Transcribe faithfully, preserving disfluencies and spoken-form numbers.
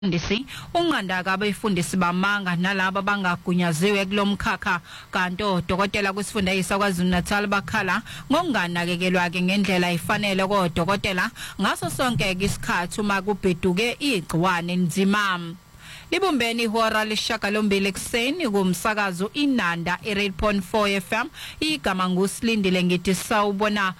Ndisi unqanda kabefundisi bamanga nalabo bangagunyaziwe kulomkhakha kanti odokotela kusifunda isakwaZulu Natal bakhala ngokunganakekelwa ke ngendlela ifanele kodokotela ngaso sonke isikhathi uma kubheduke igciwane nzima. Libumbeni ihora leshagalombili ekseni kumsakazo Inanda i eight point four F M igama nguSilindile ngithi sawubona